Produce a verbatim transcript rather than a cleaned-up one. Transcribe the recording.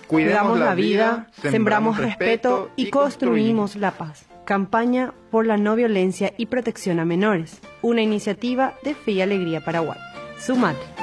Cuidamos la vida, sembramos respeto y construimos la paz. Campaña por la no violencia y protección a menores. Una iniciativa de Fe y Alegría Paraguay. Sumate.